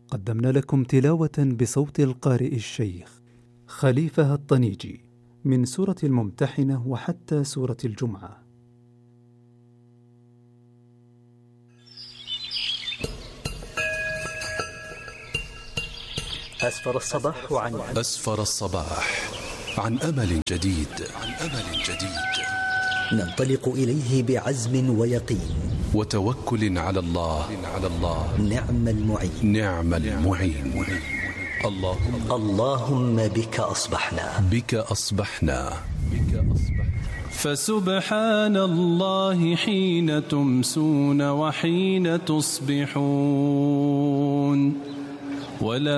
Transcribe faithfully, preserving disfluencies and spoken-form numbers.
قدمنا لكم تلاوة بصوت القارئ الشيخ خليفة الطنيجي من سورة الممتحنة وحتى سورة الجمعة. أسفر الصباح عن أسفر الصباح عن أمل جديد عن أمل جديد ننطلق إليه بعزم ويقين وتوكل على الله على الله نعم المعين نعم المعين. اللهم اللهم بك أصبحنا بك أصبحنا بك أصبحنا فسبحان الله حين تمسون وحين تصبحون ولا